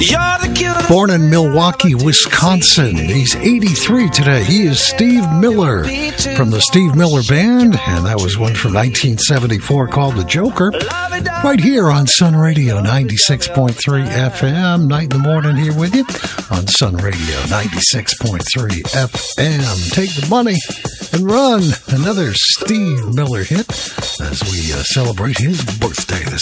Born in Milwaukee, Wisconsin. He's 83 today. He is Steve Miller from the Steve Miller Band, and that was one from 1974 called The Joker. Right here on Sun Radio 96.3 FM. Night in the morning here with you on Sun Radio 96.3 FM. Take the money and run. Another Steve Miller hit as we celebrate his birthday this